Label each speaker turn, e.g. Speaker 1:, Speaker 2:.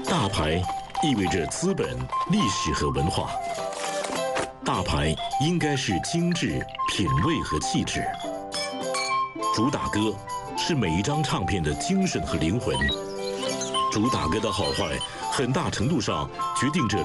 Speaker 1: 大牌意味着资本、历史和文化。大牌应该是精致、品味和气质。主打歌是每一张唱片的精神和灵魂。主打歌的好坏，很大程度上决定着